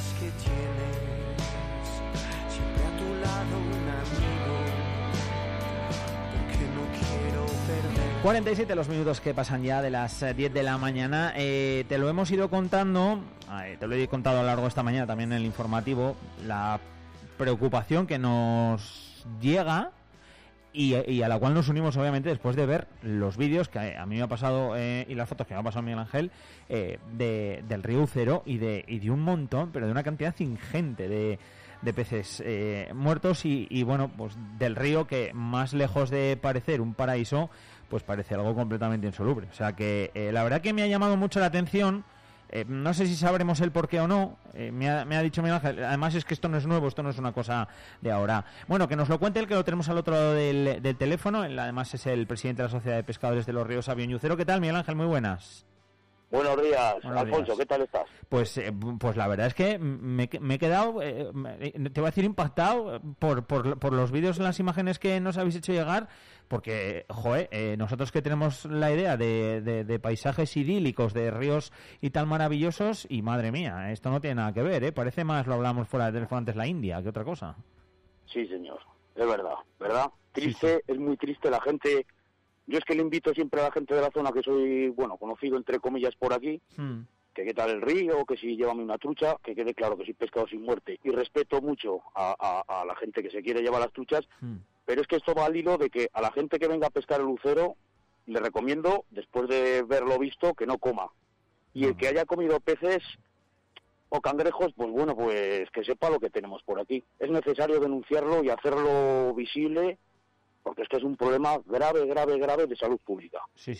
cosas que tienes, siempre a tu lado un amigo, porque no quiero perder. 47 los minutos que pasan ya de las 10 de la mañana. Te lo hemos ido contando, te lo he contado a lo largo de esta mañana también en el informativo, la preocupación que nos llega y a la cual nos unimos obviamente después de ver los vídeos que a mí me ha pasado y las fotos que me ha pasado Miguel Ángel del río Ucero y de un montón, pero de una cantidad ingente de peces muertos y bueno, pues del río que más lejos de parecer un paraíso, pues parece algo completamente insoluble. O sea que la verdad que me ha llamado mucho la atención. No sé si sabremos el porqué o no. Me ha dicho Miguel Ángel, además es que esto no es nuevo, esto no es una cosa de ahora. Bueno, que nos lo cuente el que lo tenemos al otro lado del teléfono. Además es el presidente de la Sociedad de Pescadores de los Ríos Avión y Ucero. ¿Qué tal, Miguel Ángel? Muy buenas. Buenos días, Buenos Alfonso, días. ¿qué tal estás? Pues la verdad es que me he quedado, te voy a decir, impactado por los vídeos y las imágenes que nos habéis hecho llegar, porque, nosotros que tenemos la idea de paisajes idílicos, de ríos y tal maravillosos, y madre mía, esto no tiene nada que ver, parece más, lo hablamos fuera de teléfono antes, la India, que otra cosa. Sí, señor, es verdad, ¿verdad? Triste, sí. Es muy triste la gente. Yo es que le invito siempre a la gente de la zona, que soy, bueno, conocido entre comillas por aquí, que qué tal el río, que si llévame una trucha, que quede claro que soy pescado sin muerte. Y respeto mucho a la gente que se quiere llevar las truchas, pero es que esto va al hilo de que a la gente que venga a pescar el Ucero, le recomiendo, después de verlo visto, que no coma. Y el que haya comido peces o cangrejos, pues bueno, pues que sepa lo que tenemos por aquí. Es necesario denunciarlo y hacerlo visible, porque esto es un problema grave de salud pública. Sí.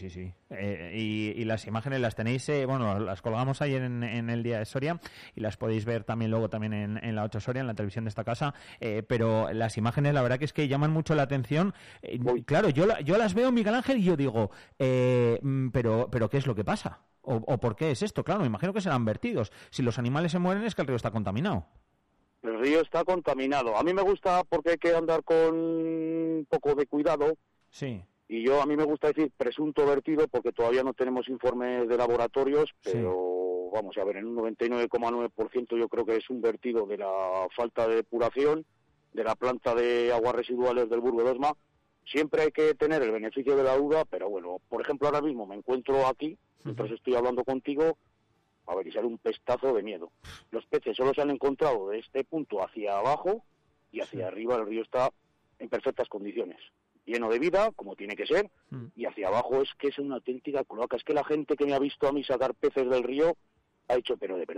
Y las imágenes las tenéis, las colgamos ayer en el Día de Soria y las podéis ver también luego también en la 8 Soria, en la televisión de esta casa, pero las imágenes la verdad que es que llaman mucho la atención. Claro, yo las veo, Miguel Ángel, y yo digo, pero ¿qué es lo que pasa? ¿O por qué es esto? Claro, me imagino que serán vertidos. Si los animales se mueren es que el río está contaminado. El río está contaminado. A mí me gusta porque hay que andar con un poco de cuidado. Sí. Y a mí me gusta decir presunto vertido porque todavía no tenemos informes de laboratorios, pero vamos a ver, en un 99,9% yo creo que es un vertido de la falta de depuración de la planta de aguas residuales del Burgo de Osma. Siempre hay que tener el beneficio de la duda, pero bueno, por ejemplo, ahora mismo me encuentro aquí, mientras estoy hablando contigo. A ver, y sale un pestazo de miedo. Los peces solo se han encontrado de este punto hacia abajo y hacia arriba el río está en perfectas condiciones. Lleno de vida, como tiene que ser, y hacia abajo es que es una auténtica cloaca. Es que la gente que me ha visto a mí sacar peces del río ha dicho, pero de verdad.